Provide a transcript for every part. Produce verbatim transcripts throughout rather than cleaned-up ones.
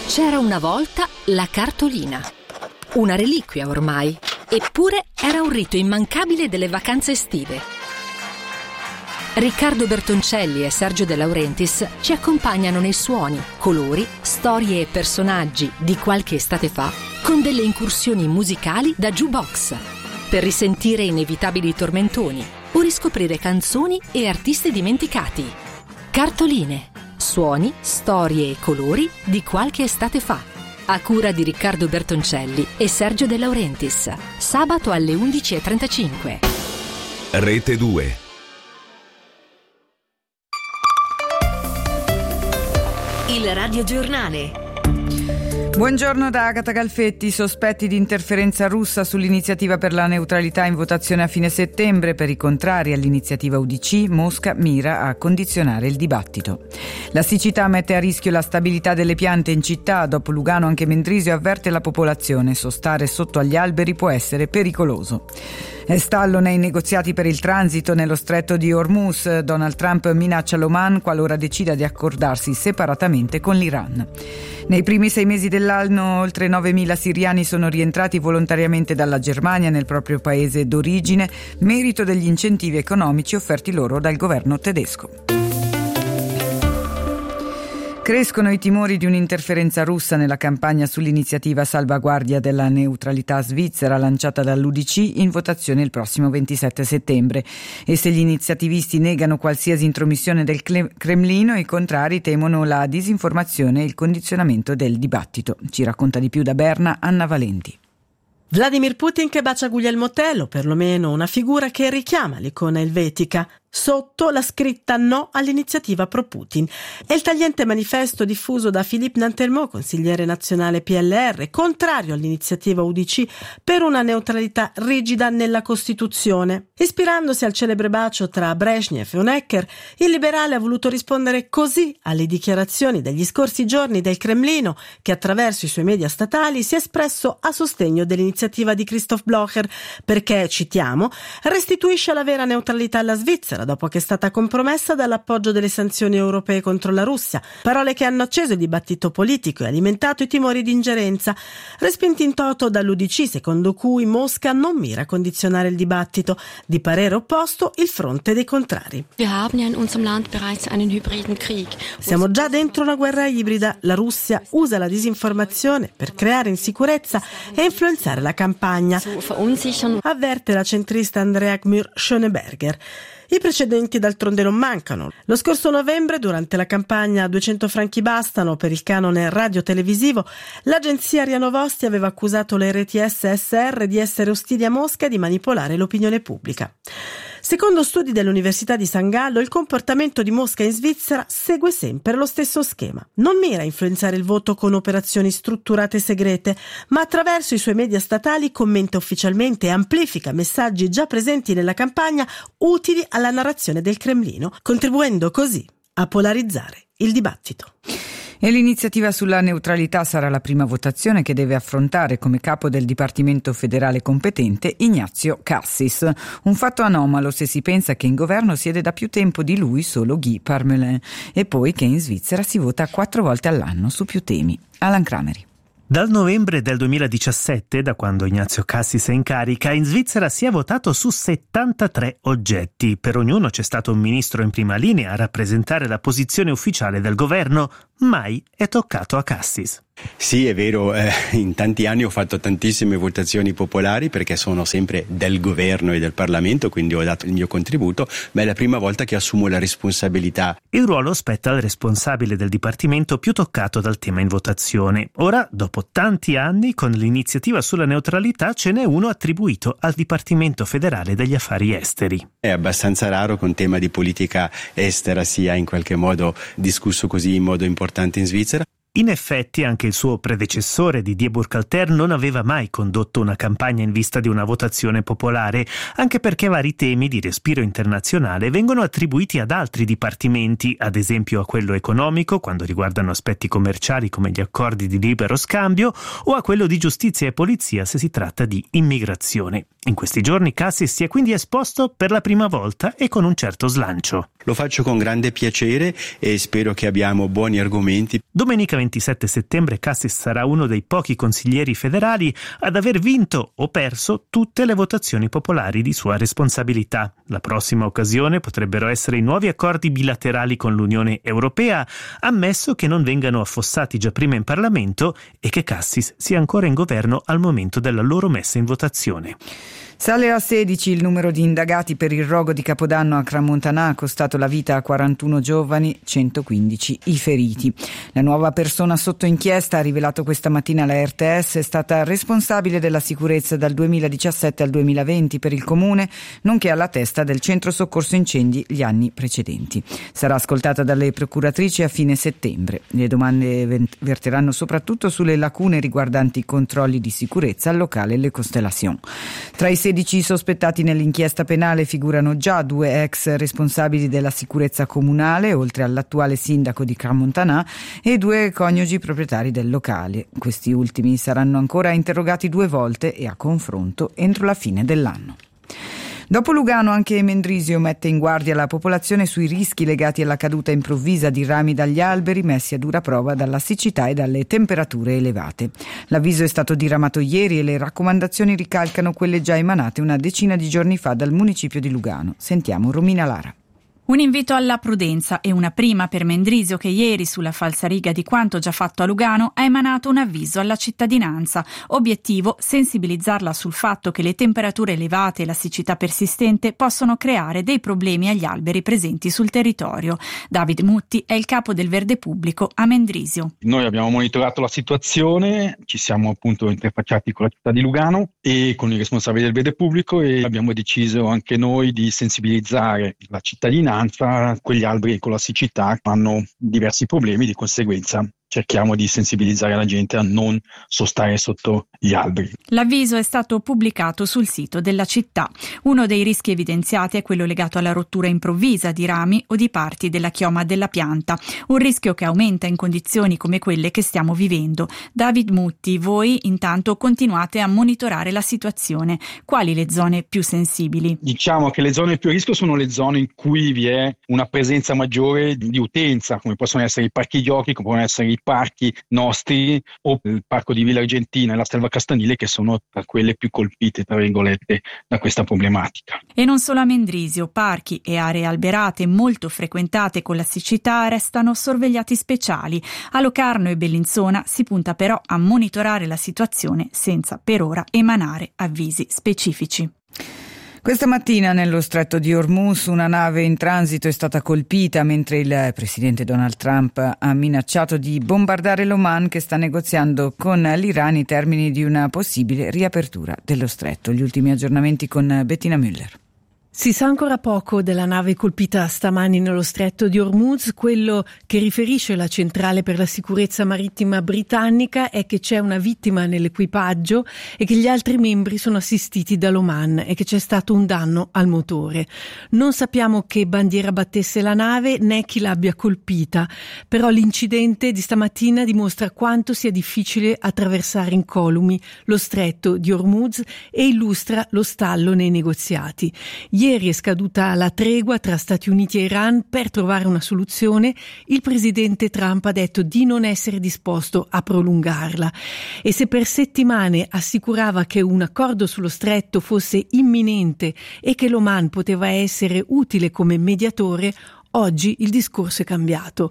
C'era una volta la cartolina, una reliquia ormai, eppure era un rito immancabile delle vacanze estive. Riccardo Bertoncelli e Sergio De Laurentiis ci accompagnano nei suoni, colori, storie e personaggi di qualche estate fa con delle incursioni musicali da jukebox per risentire inevitabili tormentoni o riscoprire canzoni e artisti dimenticati. Cartoline, suoni, storie e colori di qualche estate fa. A cura di Riccardo Bertoncelli e Sergio De Laurentiis. Sabato alle undici e trentacinque. Rete due. Il radiogiornale. Buongiorno da Agata Galfetti. Sospetti di interferenza russa sull'iniziativa per la neutralità in votazione a fine settembre. Per i contrari all'iniziativa U D C, Mosca mira a condizionare il dibattito. La siccità mette a rischio la stabilità delle piante in città. Dopo Lugano anche Mendrisio avverte la popolazione: sostare sotto agli alberi può essere pericoloso. È stallo nei negoziati per il transito nello stretto di Hormuz. Donald Trump minaccia l'Oman qualora decida di accordarsi separatamente con l'Iran. Nei primi sei mesi dell'anno oltre novemila siriani sono rientrati volontariamente dalla Germania nel proprio paese d'origine, merito degli incentivi economici offerti loro dal governo tedesco. Crescono i timori di un'interferenza russa nella campagna sull'iniziativa salvaguardia della neutralità svizzera lanciata dall'U D C in votazione il prossimo ventisette settembre. E se gli iniziativisti negano qualsiasi intromissione del Cremlino, i contrari temono la disinformazione e il condizionamento del dibattito. Ci racconta di più da Berna Anna Valenti. Vladimir Putin che bacia Guglielmo Tell, o perlomeno una figura che richiama l'icona elvetica. Sotto la scritta no all'iniziativa pro Putin. È il tagliente manifesto diffuso da Philippe Nantermo, consigliere nazionale P L R, contrario all'iniziativa U D C per una neutralità rigida nella Costituzione. Ispirandosi al celebre bacio tra Brezhnev e Honecker, il liberale ha voluto rispondere così alle dichiarazioni degli scorsi giorni del Cremlino, che attraverso i suoi media statali si è espresso a sostegno dell'iniziativa di Christoph Blocher, perché, citiamo, restituisce la vera neutralità alla Svizzera dopo che è stata compromessa dall'appoggio delle sanzioni europee contro la Russia, parole che hanno acceso il dibattito politico e alimentato i timori di ingerenza, respinti in toto dall'U D C, secondo cui Mosca non mira a condizionare il dibattito. Di parere opposto il fronte dei contrari. Siamo già dentro una guerra ibrida. La Russia usa la disinformazione per creare insicurezza e influenzare la campagna, avverte la centrista Andrea Gmür-Schöneberger. I precedenti d'altronde non mancano. Lo scorso novembre, durante la campagna duecento franchi bastano per il canone radio-televisivo, l'agenzia RIA Novosti aveva accusato le reti S S R di essere ostili a Mosca e di manipolare l'opinione pubblica. Secondo studi dell'Università di San Gallo, il comportamento di Mosca in Svizzera segue sempre lo stesso schema. Non mira a influenzare il voto con operazioni strutturate segrete, ma attraverso i suoi media statali commenta ufficialmente e amplifica messaggi già presenti nella campagna utili alla narrazione del Cremlino, contribuendo così a polarizzare il dibattito. E l'iniziativa sulla neutralità sarà la prima votazione che deve affrontare come capo del Dipartimento federale competente Ignazio Cassis. Un fatto anomalo se si pensa che in governo siede da più tempo di lui solo Guy Parmelin e poi che in Svizzera si vota quattro volte all'anno su più temi. Alan Crameri. Dal novembre del duemiladiciassette, da quando Ignazio Cassis è in carica, in Svizzera si è votato su settantatré oggetti. Per ognuno c'è stato un ministro in prima linea a rappresentare la posizione ufficiale del governo. Mai è toccato a Cassis. Sì, è vero, eh, in tanti anni ho fatto tantissime votazioni popolari perché sono sempre del governo e del Parlamento, quindi ho dato il mio contributo, ma è la prima volta che assumo la responsabilità. Il ruolo spetta al responsabile del dipartimento più toccato dal tema in votazione. Ora, dopo tanti anni, con l'iniziativa sulla neutralità ce n'è uno attribuito al Dipartimento federale degli affari esteri. È abbastanza raro che un tema di politica estera sia in qualche modo discusso così in modo importante in Svizzera. In effetti anche il suo predecessore Didier Burkhalter non aveva mai condotto una campagna in vista di una votazione popolare, anche perché vari temi di respiro internazionale vengono attribuiti ad altri dipartimenti, ad esempio a quello economico quando riguardano aspetti commerciali come gli accordi di libero scambio, o a quello di giustizia e polizia se si tratta di immigrazione. In questi giorni Cassis si è quindi esposto per la prima volta e con un certo slancio. Lo faccio con grande piacere e spero che abbiamo buoni argomenti. Domenica ventisette settembre Cassis sarà uno dei pochi consiglieri federali ad aver vinto o perso tutte le votazioni popolari di sua responsabilità. La prossima occasione potrebbero essere i nuovi accordi bilaterali con l'Unione Europea, ammesso che non vengano affossati già prima in Parlamento e che Cassis sia ancora in governo al momento della loro messa in votazione. Sale a sedici il numero di indagati per il rogo di Capodanno a Crans-Montana, ha costato la vita a quarantuno giovani, centoquindici i feriti. La nuova persona sotto inchiesta, ha rivelato questa mattina la R T S, è stata responsabile della sicurezza dal duemiladiciassette al duemilaventi per il comune, nonché alla testa del centro soccorso incendi gli anni precedenti. Sarà ascoltata dalle procuratrici a fine settembre. Le domande verteranno soprattutto sulle lacune riguardanti i controlli di sicurezza al locale Le Constellation. Tra i sedici sospettati nell'inchiesta penale figurano già due ex responsabili della sicurezza comunale, oltre all'attuale sindaco di Crans-Montana, e due coniugi proprietari del locale. Questi ultimi saranno ancora interrogati due volte e a confronto entro la fine dell'anno. Dopo Lugano, anche Mendrisio mette in guardia la popolazione sui rischi legati alla caduta improvvisa di rami dagli alberi messi a dura prova dalla siccità e dalle temperature elevate. L'avviso è stato diramato ieri e le raccomandazioni ricalcano quelle già emanate una decina di giorni fa dal municipio di Lugano. Sentiamo Romina Lara. Un invito alla prudenza e una prima per Mendrisio, che ieri, sulla falsariga di quanto già fatto a Lugano, ha emanato un avviso alla cittadinanza. Obiettivo: sensibilizzarla sul fatto che le temperature elevate e la siccità persistente possono creare dei problemi agli alberi presenti sul territorio. David Mutti è il capo del Verde Pubblico a Mendrisio. Noi abbiamo monitorato la situazione, ci siamo appunto interfacciati con la città di Lugano e con i responsabili del Verde Pubblico e abbiamo deciso anche noi di sensibilizzare la cittadinanza. Quegli alberi con la siccità hanno diversi problemi, di conseguenza cerchiamo di sensibilizzare la gente a non sostare sotto gli alberi. L'avviso è stato pubblicato sul sito della città. Uno dei rischi evidenziati è quello legato alla rottura improvvisa di rami o di parti della chioma della pianta, un rischio che aumenta in condizioni come quelle che stiamo vivendo. David Mutti, voi intanto continuate a monitorare la situazione. Quali le zone più sensibili? Diciamo che le zone più a rischio sono le zone in cui vi è una presenza maggiore di utenza, come possono essere i parchi giochi, come possono essere i parchi nostri o il parco di Villa Argentina e la Selva Castanile, che sono tra quelle più colpite, tra virgolette, da questa problematica. E non solo a Mendrisio, parchi e aree alberate molto frequentate con la siccità restano sorvegliati speciali. A Locarno e Bellinzona si punta però a monitorare la situazione senza per ora emanare avvisi specifici. Questa mattina nello stretto di Hormuz una nave in transito è stata colpita mentre il presidente Donald Trump ha minacciato di bombardare l'Oman, che sta negoziando con l'Iran i termini di una possibile riapertura dello stretto. Gli ultimi aggiornamenti con Bettina Müller. Si sa ancora poco della nave colpita stamani nello stretto di Hormuz. Quello che riferisce la centrale per la sicurezza marittima britannica è che c'è una vittima nell'equipaggio e che gli altri membri sono assistiti dall'Oman e che c'è stato un danno al motore. Non sappiamo che bandiera battesse la nave né chi l'abbia colpita, però l'incidente di stamattina dimostra quanto sia difficile attraversare incolumi lo stretto di Hormuz e illustra lo stallo nei negoziati. Ieri è scaduta la tregua tra Stati Uniti e Iran. Per trovare una soluzione, il presidente Trump ha detto di non essere disposto a prolungarla. E se per settimane assicurava che un accordo sullo stretto fosse imminente e che l'Oman poteva essere utile come mediatore, oggi il discorso è cambiato.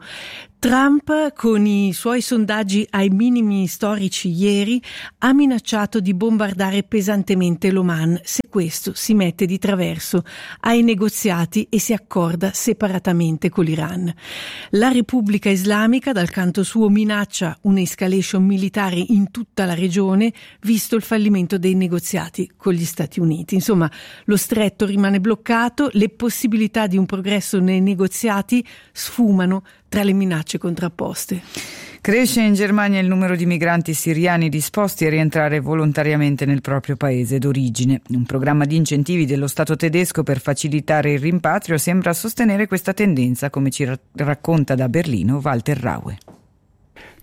Trump, con i suoi sondaggi ai minimi storici ieri, ha minacciato di bombardare pesantemente l'Oman se questo si mette di traverso ai negoziati e si accorda separatamente con l'Iran. La Repubblica Islamica, dal canto suo, minaccia un'escalation militare in tutta la regione, visto il fallimento dei negoziati con gli Stati Uniti. Insomma, lo stretto rimane bloccato, le possibilità di un progresso nei negoziati sfumano tra le minacce contrapposte. Cresce in Germania il numero di migranti siriani disposti a rientrare volontariamente nel proprio paese d'origine. Un programma di incentivi dello Stato tedesco per facilitare il rimpatrio sembra sostenere questa tendenza, come ci racconta da Berlino Walter Raue.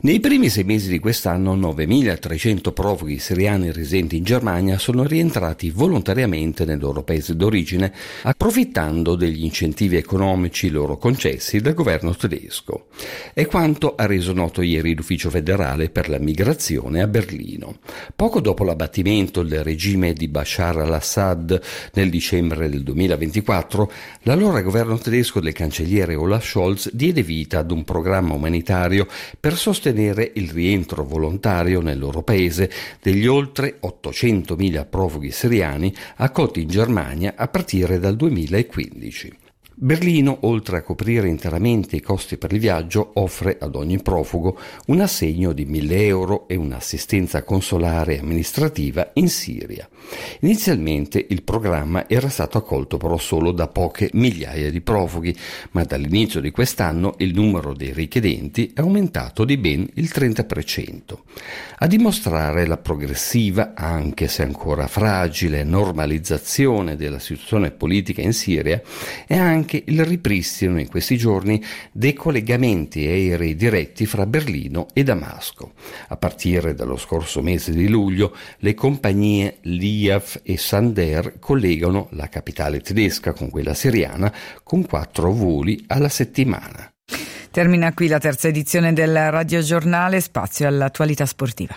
Nei primi sei mesi di quest'anno novemilatrecento profughi siriani residenti in Germania sono rientrati volontariamente nel loro paese d'origine, approfittando degli incentivi economici loro concessi dal governo tedesco. È quanto ha reso noto ieri l'Ufficio federale per la migrazione a Berlino. Poco dopo l'abbattimento del regime di Bashar al-Assad nel dicembre del duemilaventiquattro, l'allora governo tedesco del cancelliere Olaf Scholz diede vita ad un programma umanitario per sostenere il rientro volontario nel loro paese degli oltre ottocentomila profughi siriani accolti in Germania a partire dal duemilaquindici. Berlino, oltre a coprire interamente i costi per il viaggio, offre ad ogni profugo un assegno di mille euro e un'assistenza consolare e amministrativa in Siria. Inizialmente il programma era stato accolto però solo da poche migliaia di profughi, ma dall'inizio di quest'anno il numero dei richiedenti è aumentato di ben il trenta per cento. A dimostrare la progressiva, anche se ancora fragile, normalizzazione della situazione politica in Siria è anche il ripristino in questi giorni dei collegamenti aerei diretti fra Berlino e Damasco. A partire dallo scorso mese di luglio, le compagnie Liav e Sander collegano la capitale tedesca con quella siriana con quattro voli alla settimana. Termina qui la terza edizione del radiogiornale, spazio all'attualità sportiva.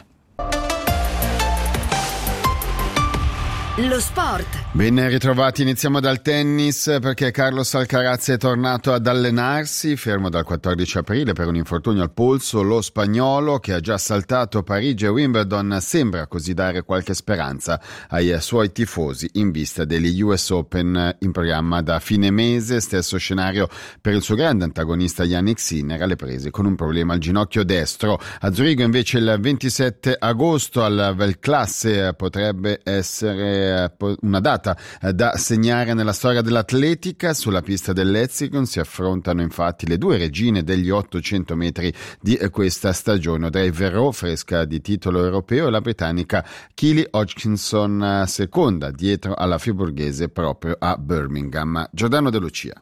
Lo sport. Ben ritrovati, iniziamo dal tennis perché Carlos Alcaraz è tornato ad allenarsi, fermo dal quattordici aprile per un infortunio al polso. Lo spagnolo, che ha già saltato Parigi e Wimbledon, sembra così dare qualche speranza ai suoi tifosi in vista degli U S Open in programma da fine mese. Stesso scenario per il suo grande antagonista Jannik Sinner, alle prese con un problema al ginocchio destro. A Zurigo invece il ventisette agosto al Weltklasse potrebbe essere una data da segnare nella storia dell'atletica. Sulla pista dell'Etzikon si affrontano infatti le due regine degli ottocento metri di questa stagione, Audrey Verreau, fresca di titolo europeo, e la britannica Keely Hodgkinson, seconda dietro alla friburghese proprio a Birmingham. Giordano De Lucia.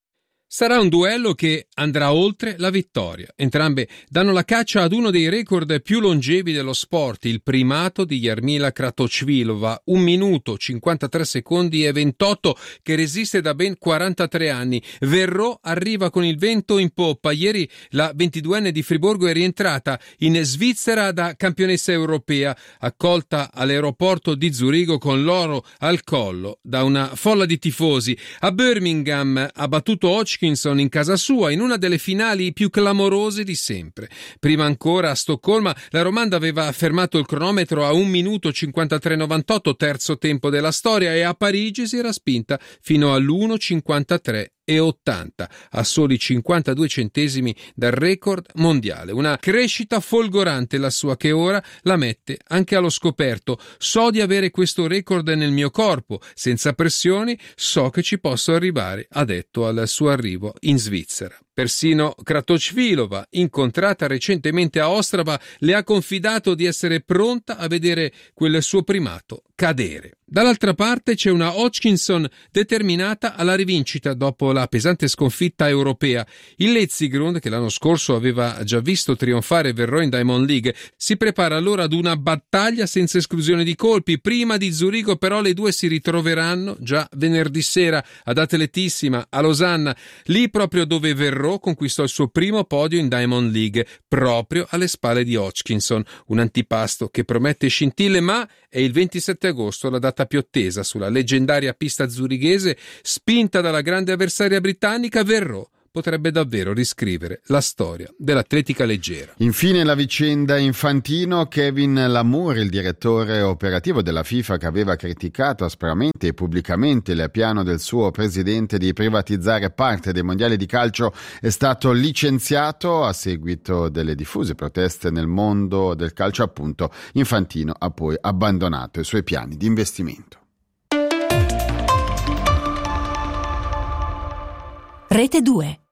Sarà un duello che andrà oltre la vittoria. Entrambe danno la caccia ad uno dei record più longevi dello sport, il primato di Jarmila Kratochvílová, un minuto, cinquantatré secondi e ventotto, che resiste da ben quarantatré anni. Verreau arriva con il vento in poppa. Ieri la ventiduenne di Friburgo è rientrata in Svizzera da campionessa europea, accolta all'aeroporto di Zurigo con l'oro al collo da una folla di tifosi. A Birmingham ha battuto Hodgkinson in casa sua in una delle finali più clamorose di sempre. Prima ancora a Stoccolma la romanda aveva fermato il cronometro a un minuto cinquantatré novantotto, terzo tempo della storia, e a Parigi si era spinta fino all'uno cinquantatré e ottanta, a soli cinquantadue centesimi dal record mondiale. Una crescita folgorante la sua, che ora la mette anche allo scoperto. So di avere questo record nel mio corpo, senza pressioni, so che ci posso arrivare, ha detto al suo arrivo in Svizzera. Persino Kratochvílová, incontrata recentemente a Ostrava, le ha confidato di essere pronta a vedere quel suo primato cadere. Dall'altra parte c'è una Hodgkinson determinata alla rivincita dopo la pesante sconfitta europea. Il Letzigrund, che l'anno scorso aveva già visto trionfare Verreau in Diamond League, si prepara allora ad una battaglia senza esclusione di colpi. Prima di Zurigo però le due si ritroveranno già venerdì sera ad Atletissima a Losanna, lì proprio dove Verreau conquistò il suo primo podio in Diamond League, proprio alle spalle di Hodgkinson. Un antipasto che promette scintille, ma è il ventisette agosto la data più attesa. Sulla leggendaria pista zurighese, spinta dalla grande avversaria britannica, Verreau potrebbe davvero riscrivere la storia dell'atletica leggera. Infine la vicenda Infantino. Kevin Lamour, il direttore operativo della FIFA, che aveva criticato aspramente e pubblicamente il piano del suo presidente di privatizzare parte dei mondiali di calcio, è stato licenziato a seguito delle diffuse proteste nel mondo del calcio. Appunto, Infantino ha poi abbandonato i suoi piani di investimento. Rete due.